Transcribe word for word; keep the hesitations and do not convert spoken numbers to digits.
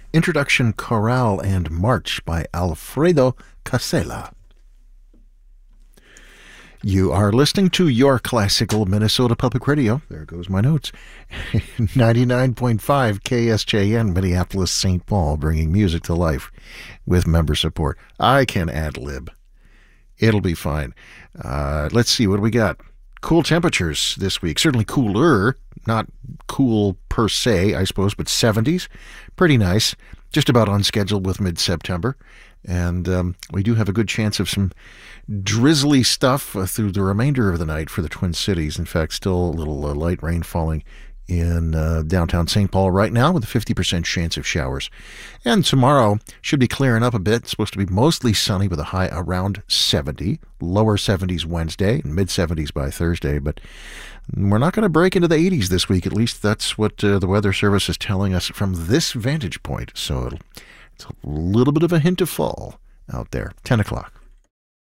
Introduction Chorale and March by Alfredo Casella. You are listening to your classical Minnesota Public Radio. There goes my notes. ninety-nine point five K S J N, Minneapolis, Saint Paul, bringing music to life with member support. I can ad-lib. It'll be fine. Uh, let's see, what do we got? Cool temperatures this week. Certainly cooler. Not cool per se, I suppose, but seventies. Pretty nice. Just about on schedule with mid-September. And um, we do have a good chance of some drizzly stuff uh, through the remainder of the night for the Twin Cities. In fact, still a little uh, light rain falling in uh, downtown Saint Paul right now with a fifty percent chance of showers. And tomorrow should be clearing up a bit. It's supposed to be mostly sunny with a high around seventy. Lower seventies Wednesday and mid-seventies by Thursday. But we're not going to break into the eighties this week. At least that's what uh, the Weather Service is telling us from this vantage point. So it'll, it's a little bit of a hint of fall out there. ten o'clock.